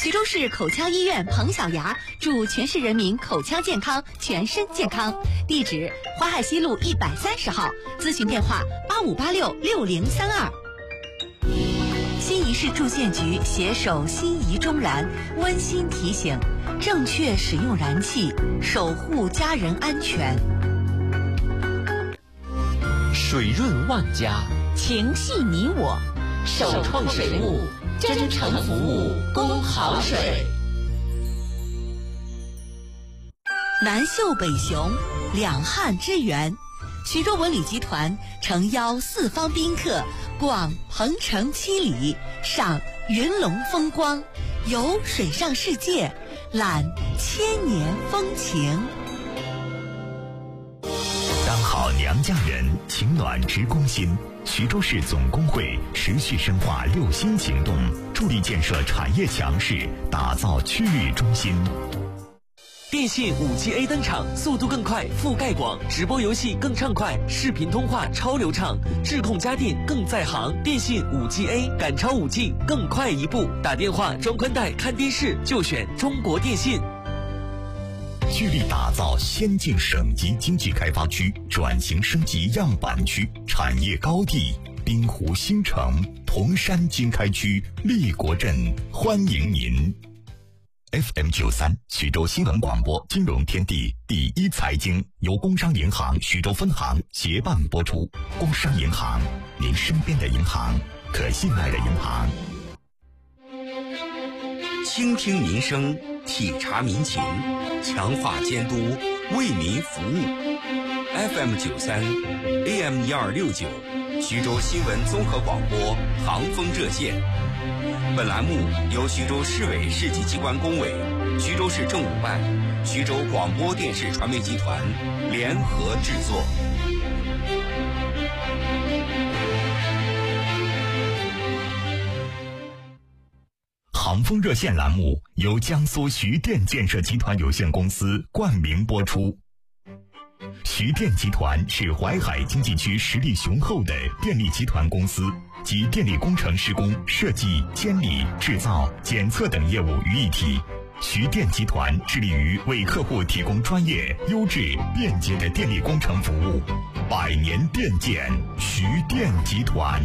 徐州市口腔医院彭小牙祝全市人民口腔健康，全身健康。地址：淮海西路130号，咨询电话85866032。新遗市住建局携手新遗中燃，温馨提醒：正确使用燃气，守护家人安全。 水润万家， 情系你我， 首创水务，真诚服务，供好水。 南秀北雄，两汉之源。徐州文旅集团诚邀四方宾客逛鹏城七里，赏云龙风光，游水上世界，览千年风情。 当好娘家人，情暖直攻心。徐州市总工会持续深化六新行动，助力建设产业强势，打造区域中心。 电信 5G A 登场，速度更快，覆盖广，直播游戏更畅快，视频通话超流畅，智控家电更在行。电信 5G A 赶超5G，更快一步。打电话、装宽带、看电视就选中国电信。 聚力打造先进省级经济开发区，转型升级样板区，产业高地滨湖新城、铜山经开区、立国镇欢迎您。FM93徐州新闻广播金融天地第一财经由工商银行徐州分行协办播出。工商银行，您身边的银行，可信赖的银行。 倾听民生，体察民情，强化监督，为民服务。FM93 AM1269徐州新闻综合广播航风热线。本栏目由徐州市委市级机关工委、徐州市政务办、徐州广播电视传媒集团联合制作。 航风热线栏目由江苏徐电建设集团有限公司冠名播出。徐电集团是淮海经济区实力雄厚的电力集团公司，集电力工程施工、设计、监理、制造、检测等业务于一体。徐电集团致力于为客户提供专业、优质、便捷的电力工程服务。100年电建，徐电集团。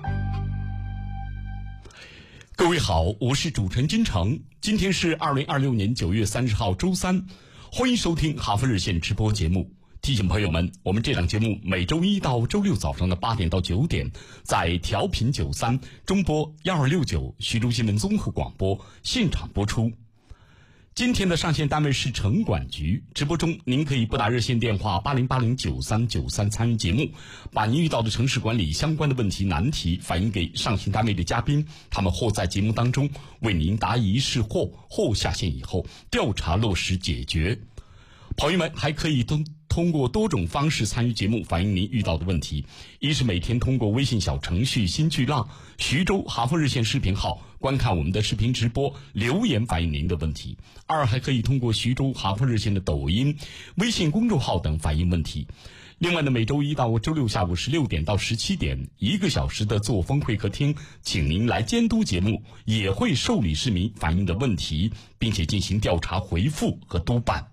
各位好，我是主持人金城。今天是2026年9月30号周三，欢迎收听哈佛热线直播节目。提醒朋友们，我们这档节目每周一到周六早上的8点到9点，在调频93中波1269徐州新闻综合广播现场播出。今天的上线单位是城管局，直播中您可以拨打热线电话80809393参与节目，把您遇到的城市管理相关的问题难题反映给上线单位的嘉宾，他们或在节目当中为您答疑释惑，或下线以后调查落实解决。朋友们还可以通过多种方式参与节目，反映您遇到的问题。一是每天通过微信小程序新巨浪、徐州哈佛热线视频号观看我们的视频直播，留言反映您的问题；二还可以通过徐州哈佛热线的抖音、微信公众号等反映问题。另外呢，每周一到周六下午16点到17点，1个小时的作风会客厅，请您来监督节目，也会受理市民反映的问题，并且进行调查回复和督办。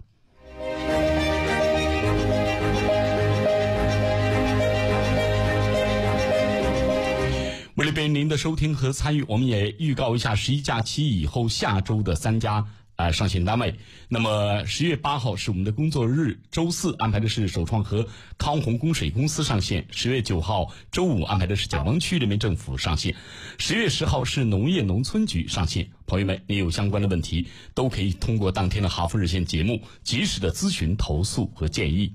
为了便于您的收听和参与，我们也预告一下11假期以后下周的3家上线单位。那么10月8号是我们的工作日，周四安排的是首创和康宏供水公司上线；10月9号周五安排的是解放区人民政府上线；10月10号是农业农村局上线。朋友们，您有相关的问题，都可以通过当天的哈佛热线节目及时的咨询、投诉和建议。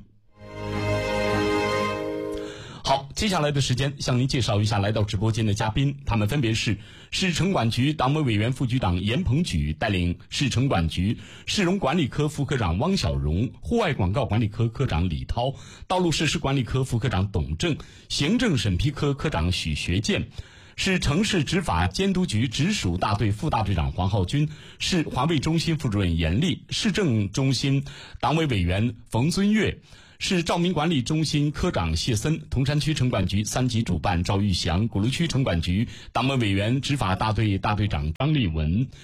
好，接下来的时间向您介绍一下来到直播间的嘉宾，他们分别是市城管局党委委员、副局长严鹏举带领市城管局市容管理科副科长汪小荣、户外广告管理科科长李涛、道路设施管理科副科长董正、行政审批科科长许学建，市城市执法监督局直属大队副大队长黄浩军，市环卫中心副主任严丽，市政中心党委委员冯尊月，市照明管理中心科长谢森，铜山区城管局3级主办赵玉祥，鼓楼区城管局党委委员执法大队大队长张立文，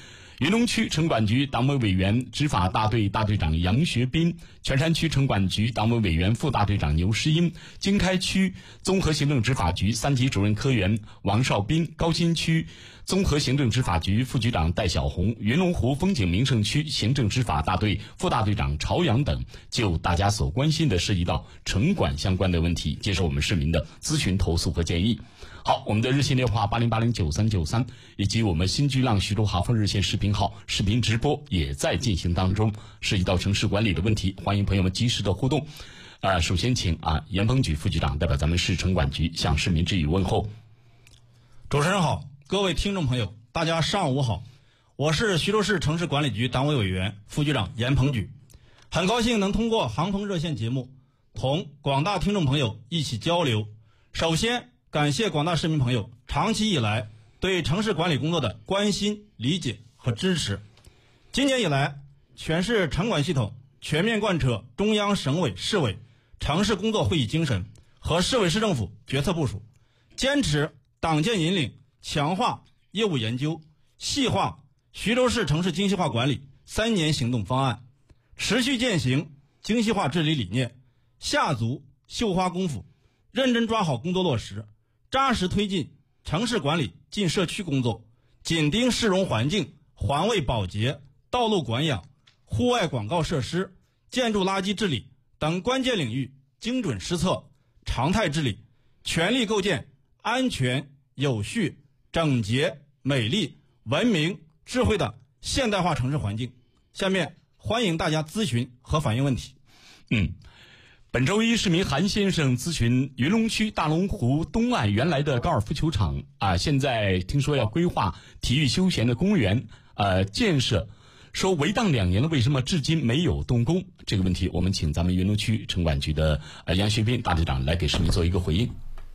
云龙区城管局党委委员、执法大队大队长杨学斌，全山区城管局党委委员、副大队长牛诗英，经开区综合行政执法局3级主任科员王少斌，高新区综合行政执法局副局长戴小红，云龙湖风景名胜区行政执法大队副大队长朝阳等，就大家所关心的涉及到城管相关的问题，接受我们市民的咨询、投诉和建议。好，我们的热线电话80809393，以及我们新巨浪徐州哈风热线视频号视频直播也在进行当中，涉及到城市管理的问题，欢迎朋友们及时的互动。首先请严鹏举副局长代表咱们市城管局向市民致以问候。 主持人好，各位听众朋友，大家上午好，我是徐州市城市管理局党委委员、副局长严鹏举，很高兴能通过航风热线节目同广大听众朋友一起交流。首先感谢广大市民朋友长期以来对城市管理工作的关心、理解和支持。今年以来，全市城管系统全面贯彻中央、省委、市委城市工作会议精神和市委市政府决策部署，坚持党建引领，强化业务研究，细化徐州市城市精细化管理3年行动方案，持续践行精细化治理理念，下足绣花功夫，认真抓好工作落实，扎实推进城市管理进社区工作，紧盯市容环境、环卫保洁、道路管养、户外广告设施、建筑垃圾治理等关键领域精准施策、常态治理，全力构建安全、有序、整洁、美丽、文明、智慧的现代化城市环境。下面欢迎大家咨询和反映问题。 本周一，市民韩先生咨询云龙区大龙湖东岸原来的高尔夫球场现在听说要规划体育休闲的公园建设，说为当2年了，为什么至今没有动工？这个问题，我们请咱们云龙区城管局的杨学斌大队长来给市民做一个回应。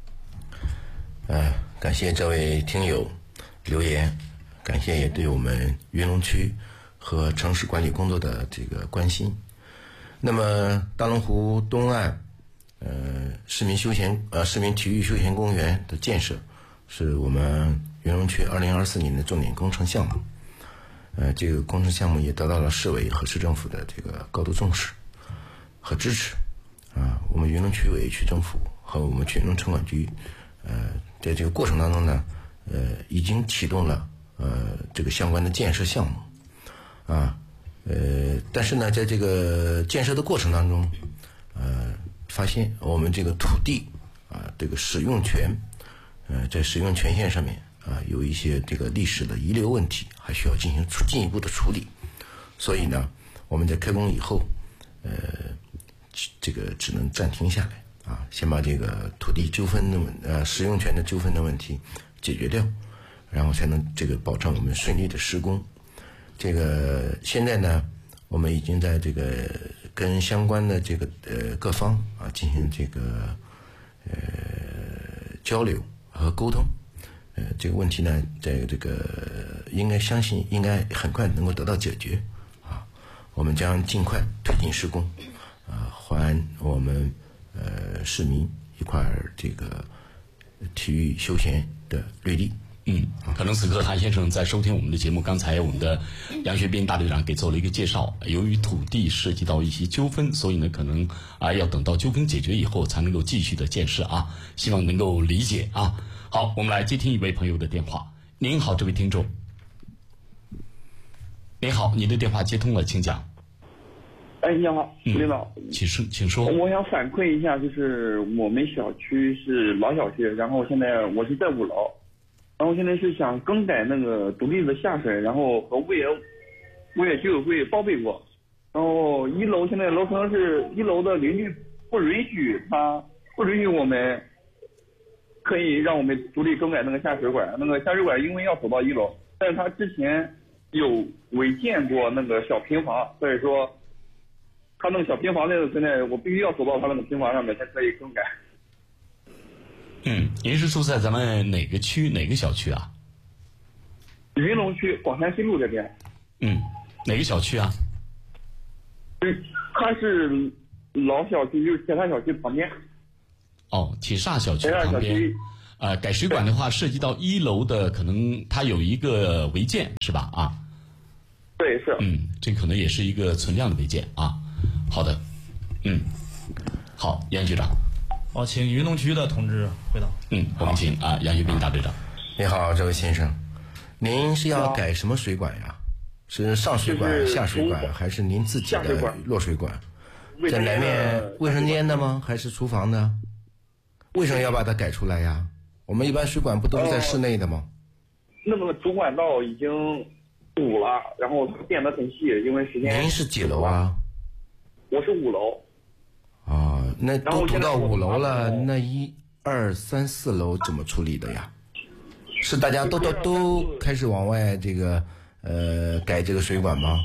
感谢这位听友留言，感谢也对我们云龙区和城市管理工作的这个关心。那么大龙湖东岸市民体育休闲公园的建设是我们云龙区2024年的重点工程项目。这个工程项目也得到了市委和市政府的这个高度重视和支持。我们云龙区委、区政府和我们云龙城管局在这个过程当中呢，已经启动了这个相关的建设项目但是呢，在这个建设的过程当中，发现我们这个土地这个使用权，在使用权限上面有一些这个历史的遗留问题，还需要进行进一步的处理。所以呢，我们在开工以后，这个只能暂停下来先把这个土地纠纷的使用权的纠纷的问题解决掉，然后才能这个保证我们顺利的施工。这个现在呢，我们已经在这个跟相关的这个各方进行这个交流和沟通。这个问题呢，在这个相信应该很快能够得到解决我们将尽快推进施工还我们市民一块这个体育休闲的绿地。 可能此刻韩先生在收听我们的节目，刚才我们的杨学斌大队长给做了一个介绍，由于土地涉及到一些纠纷，所以呢可能要等到纠纷解决以后才能够继续的建设希望能够理解好，我们来接听一位朋友的电话。您好，这位听众。您好，你的电话接通了，请讲。 你好，领导， 请说。 我想反馈一下，就是我们小区是老小区，然后现在我是在5楼，然后现在是想更改那个独立的下水，然后和物业居委会报备过，然后1楼现在楼层是1楼的邻居不允许我们可以让我们独立更改那个下水管，那个下水管因为要走到1楼，但是他之前有违建过那个小平房，所以说他那个小平房那个现在我必须要走到他那个平房上面才可以更改。 您是住在咱们哪个区哪个小区啊？ 云龙区广山西路这边。 哪个小区啊？ 它是老小区，就是铁塔小区旁边。 铁栅小区旁边。改水管的话，涉及到1楼的，可能它有一个违建是吧？ 对，是。 这可能也是一个存量的违建啊。好的，好，杨局长。 好，请云东区的同志回答。 我们请杨学斌大队长。 你好，这位先生，您是要改什么水管呀？是上水管、下水管，还是您自己的落水管？在南面卫生间的吗？还是厨房的？为什么要把它改出来呀？我们一般水管不都是在室内的吗？ 那么主管道已经堵了，然后变得很细，因为时间。 您是几楼啊？我是 5楼。 那都堵到5楼了，那1、2、3、4楼怎么处理的呀？是大家都开始往外这个改这个水管吗？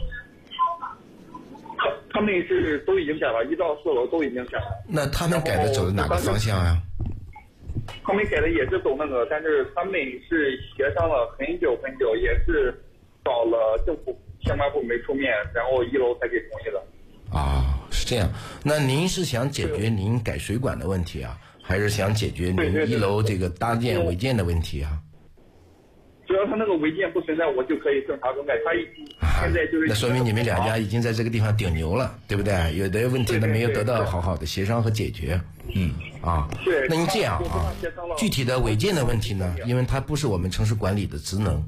他们是都已经改了，1到4楼都已经改了。 那他们改的走的哪个方向呀？ 他们改的也是走那个，但是他们是协商了很久，也是找了政府相关部门出面，然后1楼才给同意的。 是这样。那您是想解决您改水管的问题啊，还是想解决您1楼这个搭建违建的问题啊？ 只要他那个违建不存在，我就可以正常更改。他现在就是那说明你们两家已经在这个地方顶牛了，对不对？有的问题呢没有得到好好的协商和解决。 对。 那您这样具体的违建的问题呢，因为它不是我们城市管理的职能，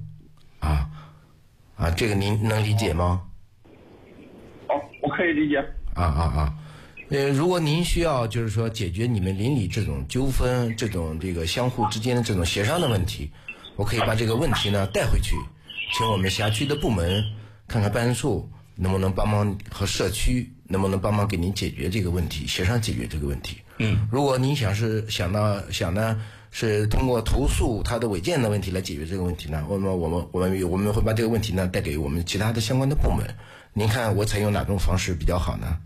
这个您能理解吗？ 我可以理解。 如果您需要就是说解决你们邻里这种纠纷、这种这个相互之间的这种协商的问题，我可以把这个问题呢带回去，请我们辖区的部门看看办事处能不能帮忙，和社区能不能帮忙给您解决这个问题，协商解决这个问题。如果您想呢是通过投诉他的违建的问题来解决这个问题呢，我们会把这个问题呢带给我们其他的相关的部门。您看我采用哪种方式比较好呢？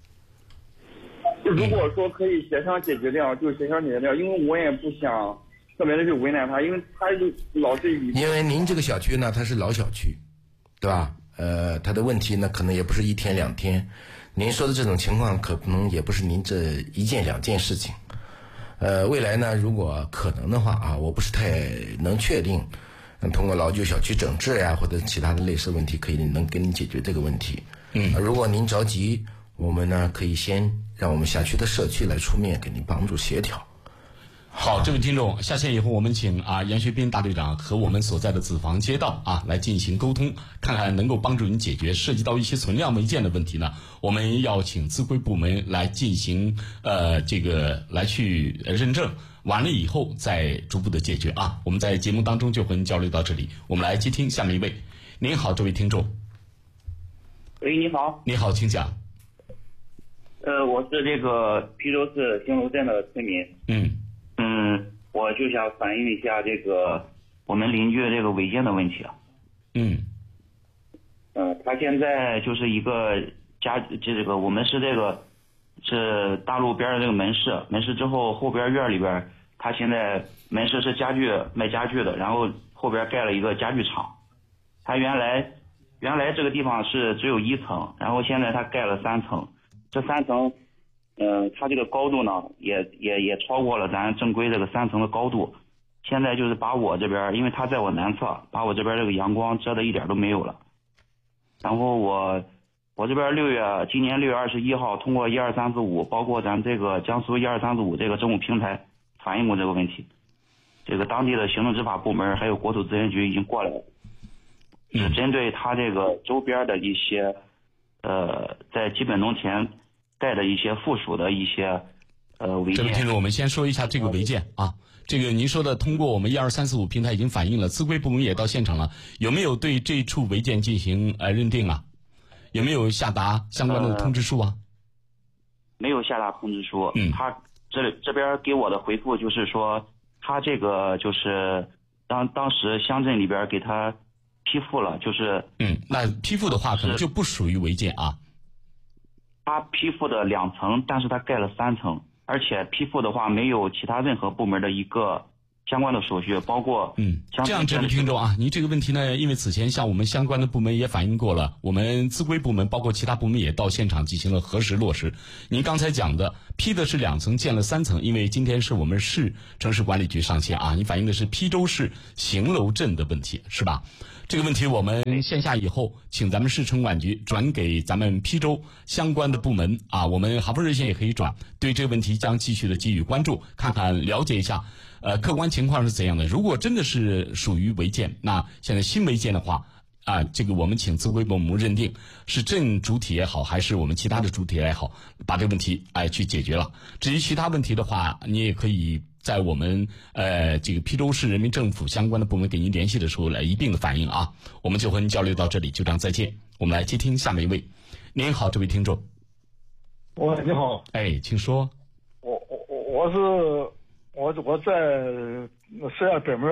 如果说可以协商解决掉，就协商解决掉，因为我也不想特别的去为难他，因为他就老是因为您这个小区呢，它是老小区，对吧？他的问题呢，可能也不是1天2天。您说的这种情况，可能也不是您这1件2件事情。未来呢，如果可能的话我不是太能确定，通过老旧小区整治呀，或者其他的类似问题，能给您解决这个问题。如果您着急，我们呢可以先让我们辖区的社区来出面给您帮助协调。 好，这位听众，下线以后我们请杨学斌大队长和我们所在的子房街道来进行沟通，看看能够帮助您解决涉及到一些存量违建的问题呢，我们要请自规部门来进行来去认证，完了以后再逐步的解决我们在节目当中就和您交流到这里，我们来接听下面一位。您好，这位听众。 喂，你好。 你好，请讲。 我是这个邳州市兴隆镇的村民。我就想反映一下这个我们邻居的这个违建的问题。他现在就是一个我们是是大路边的这个门市之后后边院里边，他现在门市是卖家具的，然后后边盖了一个家具厂。他原来这个地方是只有1层，然后现在他盖了3层，这3层它这个高度呢也超过了咱正规这个3层的高度。现在就是把我这边，因为它在我南侧，把我这边这个阳光遮的一点都没有了。然后我这边今年6月21号通过12345，包括咱这个江苏12345这个政务平台反映过这个问题。这个当地的行政执法部门还有国土资源局已经过来了，针对它这个周边的一些在基本农田盖的一些附属的一些违建。 这位听众，我们先说一下这个违建这个您说的通过我们12345平台已经反映了，自规部门也到现场了，有没有对这处违建进行认定有没有下达相关的通知书没有下达通知书。他这边给我的回复就是说，他这个就是当时乡镇里边给他批复了，就是那批复的话可能就不属于违建他批复的2层，但是他盖了3层，而且批复的话没有其他任何部门的一个相关的手续，包括这样，这位听众啊，您这个问题呢，因为此前向我们相关的部门也反映过了，我们资规部门包括其他部门也到现场进行了核实落实。您刚才讲的批的是2层，建了3层，因为今天是我们市城市管理局上线啊，您反映的是邳州市邢楼镇的问题是吧？这个问题我们线下以后，请咱们市城管局转给咱们邳州相关的部门啊，我们杭丰热线也可以转，对这个问题将继续的给予关注，看看了解一下。客观情况是怎样的？如果真的是属于违建，那现在新违建的话，这个我们请资规部门认定是镇主体也好，还是我们其他的主体也好，把这个问题去解决了。至于其他问题的话，你也可以在我们这个邳州市人民政府相关的部门给您联系的时候来一并的反映啊。我们就和您交流到这里，就这样再见。我们来接听下面一位。您好，这位听众。 你好。 请说。 我在4院北门。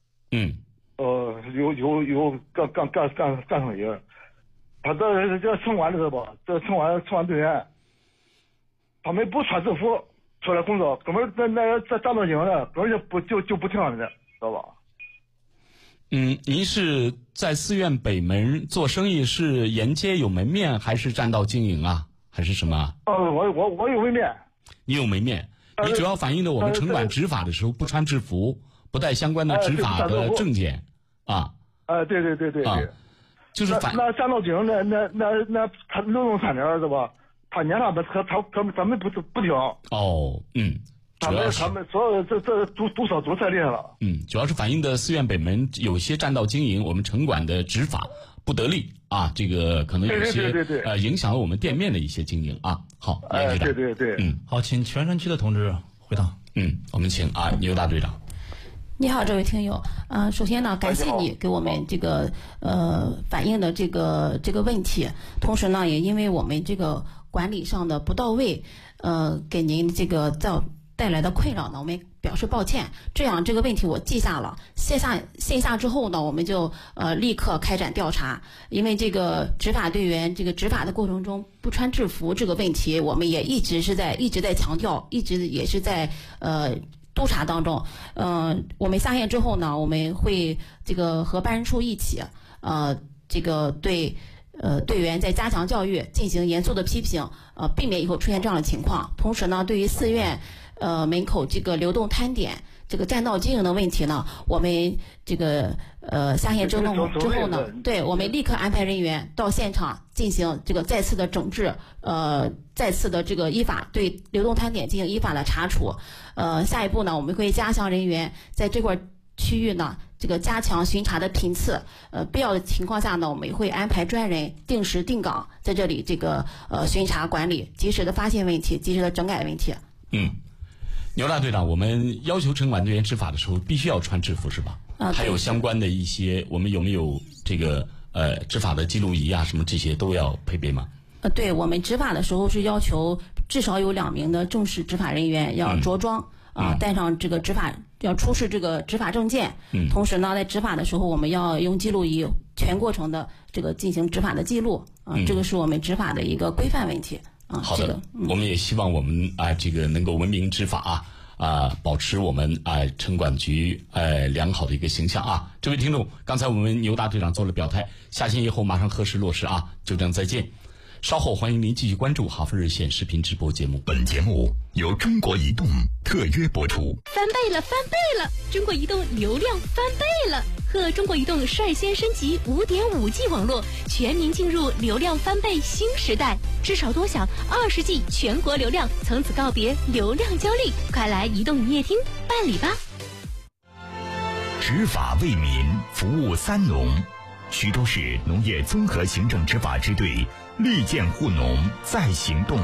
有干上营，他这城管的是吧？这城管队员，他们不穿制服出来工作，根本这战斗营的根本就不听的，知道吧？ 您是在4院北门做生意，是沿街有门面，还是占道经营啊？还是什么？ 我有门面。 你有门面，你主要反映的我们城管执法的时候不穿制服，不带相关的执法的证件啊。 对。 就是那战斗警他流动餐点是吧？他撵他们，他们不听。他们所有这堵车堵太厉害了。 主要是反映的4院北门有些占道经营，我们城管的执法不得力啊，这个可能有些影响了我们店面的一些经营啊。好， 对。 好，请泉山区的同志回答。 我们请牛大队长。 你好，这位听友，首先呢，感谢你给我们这个反映的这个问题，同时呢，也因为我们这个管理上的不到位，给您这个带来的困扰呢，我们表示抱歉。这样这个问题我记下了，线下之后呢，我们就立刻开展调查。因为这个执法队员这个执法的过程中不穿制服这个问题，我们也一直在强调，一直也是在督查当中。我们下线之后呢，我们会这个和办事处一起，这个对队员在加强教育进行严肃的批评，避免以后出现这样的情况。同时呢，对于4院门口这个流动摊点这个占道经营的问题呢，我们这个下线之后呢，对，我们立刻安排人员到现场进行这个再次的整治，再次的这个依法对流动摊点进行依法的查处。下一步呢，我们会加强人员在这块区域呢，这个加强巡查的频次。必要的情况下呢，我们也会安排专人定时定岗在这里这个巡查管理，及时的发现问题，及时的整改问题。 牛大队长，我们要求城管队员执法的时候必须要穿制服是吧？还有相关的一些，我们有没有这个执法的记录仪啊，什么这些都要配备吗？ 对，我们执法的时候是要求至少有2名的正式执法人员要着装带上这个要出示这个执法证件。同时呢，在执法的时候，我们要用记录仪全过程的这个进行执法的记录这个是我们执法的一个规范问题。 好的，我们也希望我们这个能够文明执法保持我们城管局良好的一个形象啊。这位听众，刚才我们牛大队长做了表态，下线以后马上核实落实啊。就这样，再见。稍后欢迎您继续关注杭丰热线视频直播节目。 本节目由中国移动特约播出。 翻倍了！中国移动流量翻倍了！和中国移动率先升级 5.5G 网络，全民进入流量翻倍新时代，至少多享20G 全国流量，从此告别流量焦虑。快来移动营业厅办理吧！ 执法为民，服务3农。徐州市农业综合行政执法支队力建护农在行动。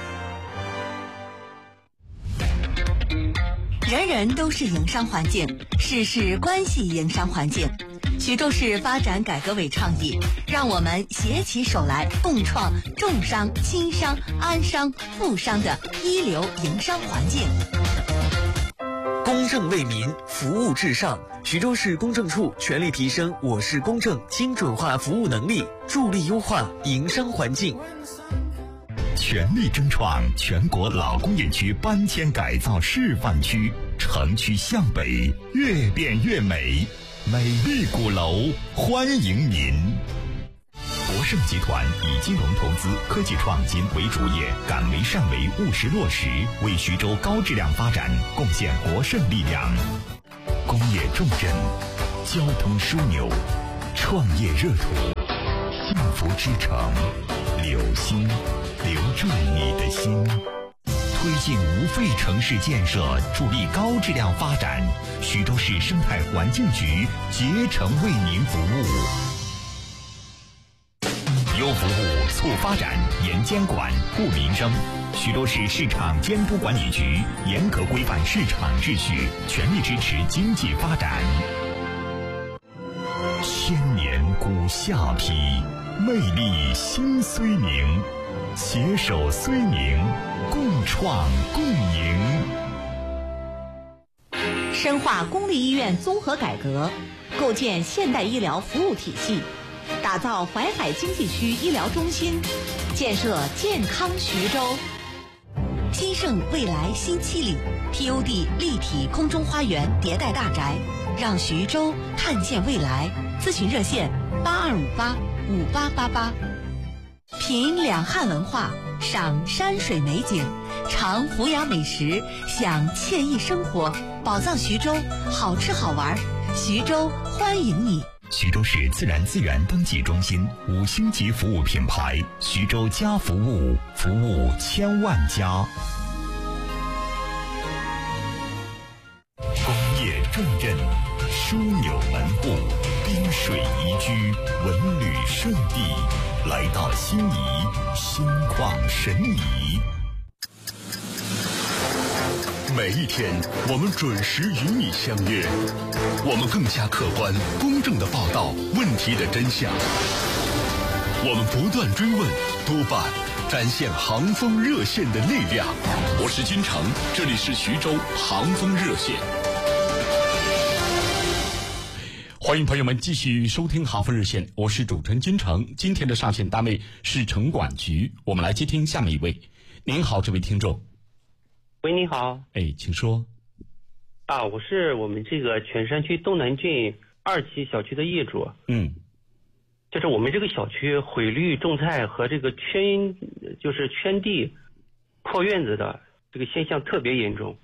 人人都是营商环境，事事关系营商环境。徐州市发展改革委倡议，让我们携起手来，共创重商、轻商、安商、富商的一流营商环境。 公正为民，服务至上。徐州市公证处全力提升我市公证精准化服务能力，助力优化营商环境。 全力争创全国老工业区搬迁改造示范区， 城区向北，越变越美，美丽鼓楼欢迎您。国盛集团以金融投资、科技创新为主业，敢为善为，务实落实，为徐州高质量发展贡献国盛力量。工业重镇，交通枢纽，创业热土，幸福之城，留心，留住你的心。推进无废城市建设，助力高质量发展。徐州市生态环境局竭诚为您服务。优服务，促发展，严监管，护民生。徐州市市场监督管理局严格规范市场秩序，全力支持经济发展。千年古下邳，魅力新睢宁，携手睢宁，共创共赢。 深化公立医院综合改革，构建现代医疗服务体系，打造淮海经济区医疗中心，建设健康徐州。新盛未来新7里 TOD 立体空中花园迭代大宅，让徐州看见未来。咨询热线82585888。品两汉文化，赏山水美景，尝福雅美食，享惬意生活，宝藏徐州，好吃好玩，徐州欢迎你。 徐州市自然资源登记中心5星级服务品牌，徐州家服务，服务千万家。工业重镇，枢纽门户，滨水宜居，文旅胜地，来到心仪，心旷神怡。 每一天，我们准时与你相约，我们更加客观、公正地报道问题的真相。我们不断追问、督办，展现航风热线的力量。我是金城，这里是徐州航风热线。 欢迎朋友们继续收听航风热线，我是主持人金城。今天的上线单位是城管局，我们来接听下面一位。您好，这位听众。 喂，你好。 哎，请说。 我是我们这个泉山区东南郡2期小区的业主。就是我们这个小区毁绿种菜和这个圈地扩院子的这个现象特别严重。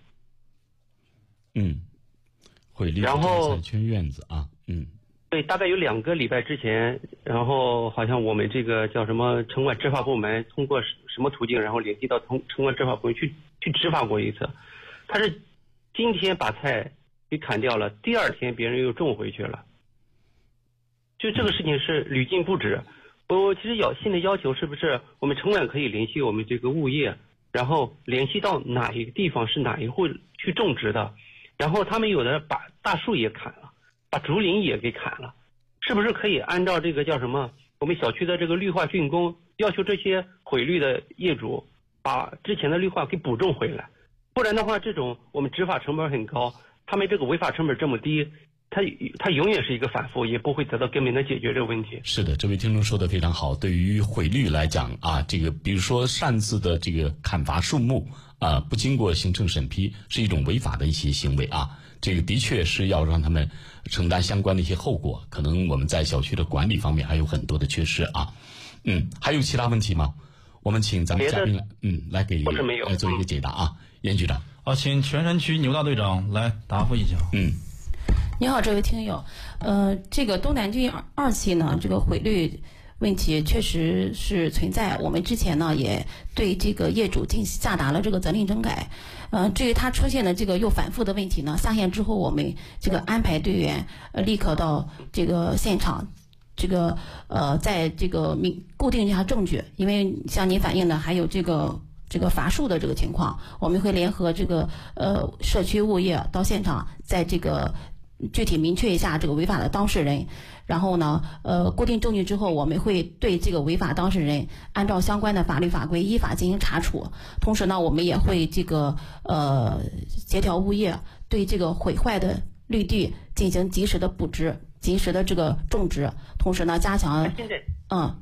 毁绿种菜圈院子啊。 对，大概有2个礼拜之前，然后好像我们这个叫什么城管执法部门通过什么途径，然后联系到城管执法部门去执法过一次。他是今天把菜给砍掉了，第2天别人又种回去了。就这个事情是屡禁不止。我其实现在要求是不是我们城管可以联系我们这个物业，然后联系到哪一个地方是哪一户去种植的，然后他们有的把大树也砍了，把竹林也给砍了，是不是可以按照这个叫什么我们小区的这个绿化竣工，要求这些毁绿的业主把之前的绿化给补种回来？不然的话，这种我们执法成本很高，他们这个违法成本这么低，它永远是一个反复，也不会得到根本的解决这个问题。 是的，这位听众说的非常好。对于毁绿来讲啊，这个比如说擅自的这个砍伐树木啊，不经过行政审批，是一种违法的一些行为啊。这个的确是要让他们承担相关的一些后果。可能我们在小区的管理方面还有很多的缺失啊。还有其他问题吗？我们请咱们嘉宾来给来做一个解答啊。严局长。 请泉山区牛大队长来答复一下。 你好，这位听友，这个东南郡2期呢，这个毁绿问题确实是存在。我们之前呢也对这个业主下达了这个责令整改。至于他出现的这个又反复的问题呢，下线之后我们这个安排队员立刻到这个现场，这个在这个固定一下证据，因为像您反映的还有这个伐树的这个情况，我们会联合这个社区物业到现场，在这个具体明确一下这个违法的当事人，然后呢固定证据之后，我们会对这个违法当事人按照相关的法律法规依法进行查处。同时呢，我们也会这个协调物业对这个毁坏的绿地进行及时的补植，及时的这个种植，同时呢加强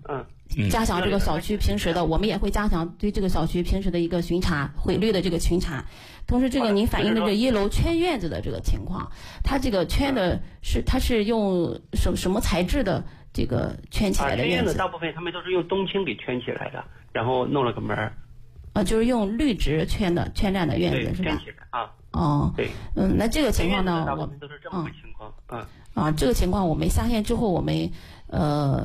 加强这个小区平时的，我们也会加强对这个小区平时的一个巡查，毁率的这个巡查。同时，这个您反映的这1楼圈院子的这个情况，它这个圈的它是用什么材质的这个圈起来的院子？ 大部分他们都是用冬青给圈起来的，然后弄了个门儿。 就是用绿植圈占的院子是吧？ 圈起来啊。 哦， 对， 那这个情况呢， 大部分都是这么个情况， 这个情况我们下线之后，我们